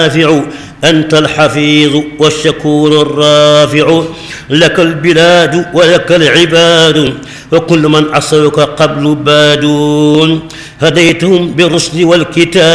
أنت الحفيظ والشكور الرافع، لك البلاد ولك العباد، وكل من عصوك قبل بادون، هديتهم بالرشد والكتاب